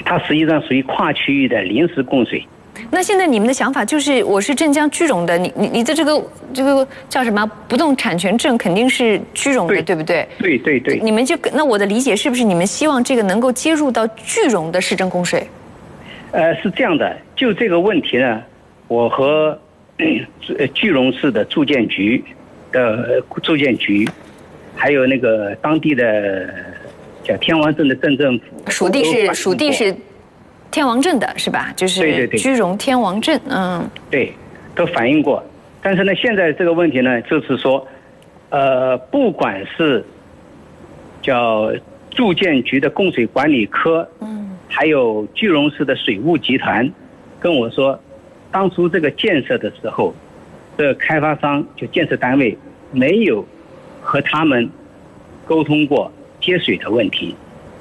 它实际上属于跨区域的临时供水。 那现在你们的想法就是，我是镇江居荣的，你的这个叫什么不动产权证肯定是居荣的，对不对？ 对对对。 你们那我的理解是不是你们希望这个能够接入到居荣的市政供水？ 是这样的，就这个问题呢，我和居荣市的住建局还有那个当地的叫天王镇的镇政府， 属地是天王镇的是吧？就是居荣天王镇， 对，都反映过。但是呢，现在这个问题呢，就是说，不管是叫住建局的供水管理科，还有居荣市的水务集团，跟我说，当初这个建设的时候，这个开发商就建设单位没有和他们沟通过接水的问题。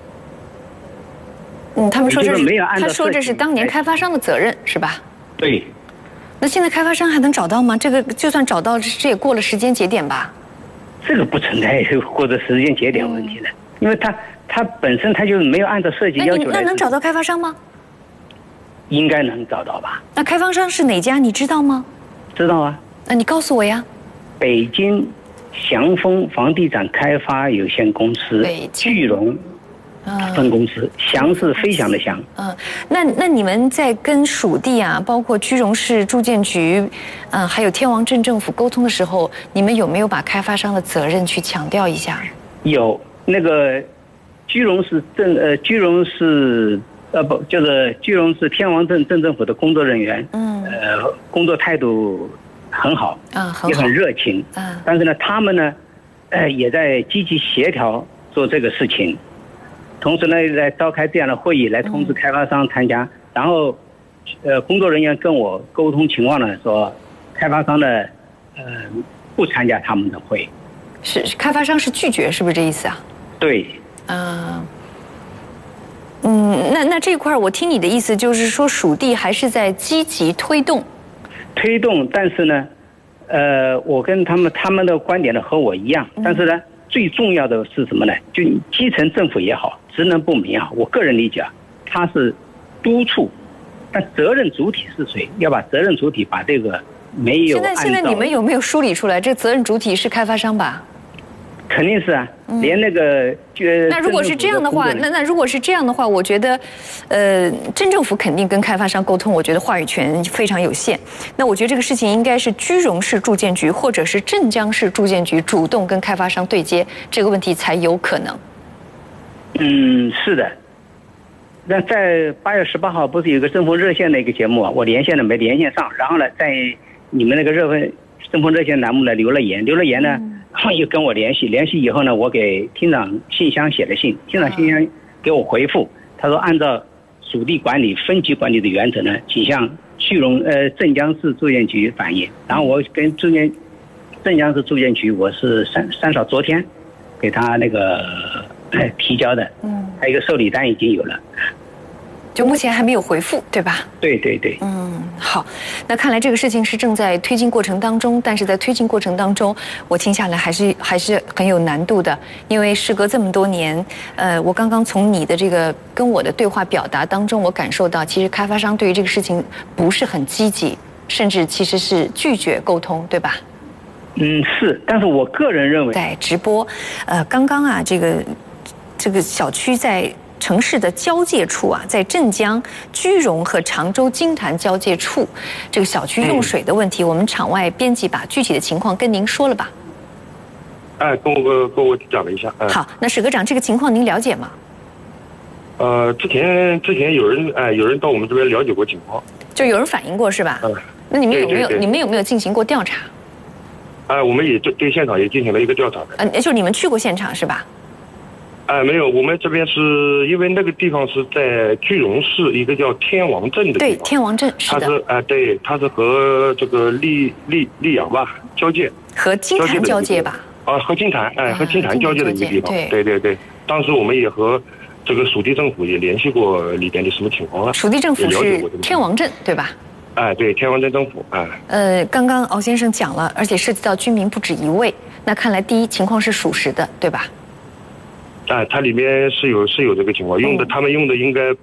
他们说这是当年开发商的责任，是吧？ 对。 那现在开发商还能找到吗？这个就算找到，这也过了时间节点吧？ 这个不存在或者时间节点问题的，因为它本身它就没有按照设计要求来。 那能找到开发商吗？ 应该能找到吧？ 那开发商是哪家？你知道吗？ 知道啊。 那你告诉我呀。 北京祥丰房地产开发有限公司居荣分公司，祥是飞翔的翔。 那你们在跟属地啊，包括居荣市住建局，还有天王镇政府沟通的时候，你们有没有把开发商的责任去强调一下？ 有，那个居荣市就是居荣市天王镇镇政府的工作人员，工作态度很好，也很热情，但是呢，他们呢，也在积极协调做这个事情。同时呢，来召开这样的会议，来通知开发商参加。然后，工作人员跟我沟通情况呢，说开发商呢，不参加他们的会。 是开发商是拒绝，是不是这意思啊？ 对。 那这一块我听你的意思就是说，属地还是在积极推动， 但是呢，我跟他们的观点呢和我一样，但是呢。最重要的是什么呢？就基层政府也好，职能部门也好，我个人理解，它是督促，但责任主体是谁？要把责任主体把这个没有按照。 现在你们有没有梳理出来？这责任主体是开发商吧？ 肯定是啊，连那个那如果是这样的话，那如果是这样的话，我觉得，镇政府肯定跟开发商沟通，我觉得话语权非常有限。那我觉得这个事情应该是居荣市住建局或者是镇江市住建局主动跟开发商对接，这个问题才有可能。 是的。那在8月18号不是有个政风热线的一个节目啊，我连线了没连线上，然后呢，在你们那个政风热线栏目呢留了言呢。又跟我联系以后呢，我给厅长信箱写了信，厅长信箱给我回复，他说按照属地管理分级管理的原则呢，请向镇江市住建局反映。然后我跟镇江市住建局，我是三嫂昨天给他那个提交的，还有一个受理单已经有了。 就目前还没有回复，对吧？ 对对对。 好，那看来这个事情是正在推进过程当中，但是在推进过程当中，我听下来还是很有难度的，因为时隔这么多年，我刚刚从你的这个跟我的对话表达当中，我感受到其实开发商对于这个事情不是很积极，甚至其实是拒绝沟通，对吧？ 是，但是我个人认为， 在直播，刚刚啊，这个小区在城市的交界处啊，在镇江居荣和常州金坛交界处，这个小区用水的问题，我们场外编辑把具体的情况跟您说了吧？ 跟我讲了一下。 好，那史科长，这个情况您了解吗？ 之前有人到我们这边了解过情况， 就有人反映过是吧？那你们有没有进行过调查？ 我们也对现场也进行了一个调查的。 就你们去过现场是吧？ 没有，我们这边是因为那个地方是在居荣市一个叫天王镇的地方。 对，天王镇是的。 它是和这个溧阳吧交界。和金坛交界吧？ 和金坛和金坛交界的一个地方。对。当时我们也和这个属地政府也联系过里边的什么情况了。 属地政府是天王镇对吧？ 对，天王镇政府刚刚敖先生讲了，而且涉及到居民不止一位，那看来第一情况是属实的，对吧？ 它里面是有这个情况，他们用的应该